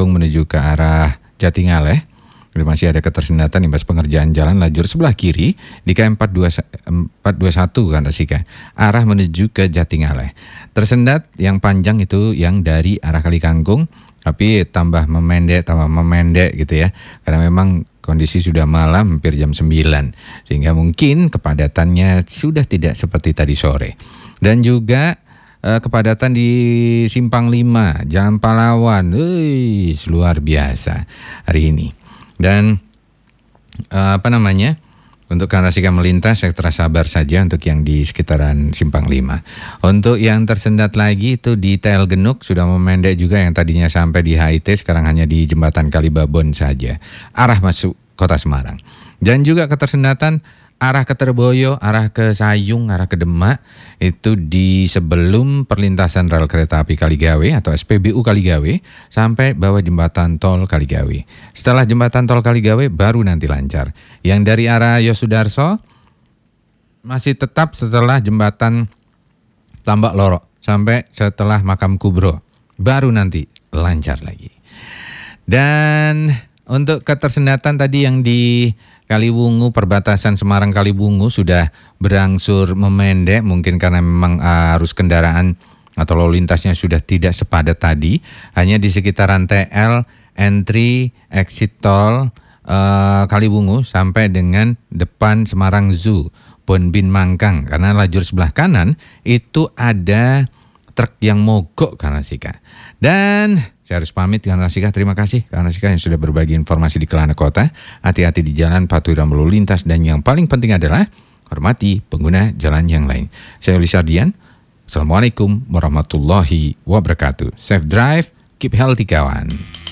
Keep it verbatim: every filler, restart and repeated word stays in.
Kalikangkung menuju ke arah Jatingaleh. Masih ada ketersendatan imbas pengerjaan jalan lajur sebelah kiri di K M empat dua satu kan Rasika, arah menuju ke Jatingaleh. Tersendat yang panjang itu yang dari arah Kalikangkung, tapi tambah memendek, tambah memendek gitu ya. Karena memang kondisi sudah malam hampir jam sembilan, sehingga mungkin kepadatannya sudah tidak seperti tadi sore. Dan juga eh, kepadatan di Simpang lima, Jalan Pahlawan, wih, luar biasa hari ini. Dan uh, apa namanya, untuk Karasika melintas sektor sabar saja untuk yang di sekitaran Simpang lima. Untuk yang tersendat lagi itu di T L Genuk sudah memendek juga, yang tadinya sampai di H I T sekarang hanya di Jembatan Kalibabon saja arah masuk Kota Semarang. Dan juga ketersendatan arah ke Terboyo, arah ke Sayung, arah ke Demak itu di sebelum perlintasan rel kereta api Kaligawe atau S P B U Kaligawe sampai bawah jembatan tol Kaligawe. Setelah jembatan tol Kaligawe baru nanti lancar. Yang dari arah Yosudarso masih tetap setelah jembatan Tambak Loro sampai setelah Makam Kubro baru nanti lancar lagi. Dan untuk ketersendatan tadi yang di Kaliwungu, perbatasan Semarang Kaliwungu sudah berangsur memendek, mungkin karena memang arus kendaraan atau lalu lintasnya sudah tidak sepadat tadi. Hanya di sekitaran T L, entry, exit tol uh, Kaliwungu sampai dengan depan Semarang Zoo, Bonbin Mangkang. Karena lajur sebelah kanan itu ada truk yang mogok Karasika. Dan saya harus pamit Karasika. Terima kasih Karasika yang sudah berbagi informasi di Kelana Kota. Hati-hati di jalan, patuhi lalu lintas, dan yang paling penting adalah hormati pengguna jalan yang lain. Saya Uli Sardian. Assalamualaikum warahmatullahi wabarakatuh. Safe drive, keep healthy kawan.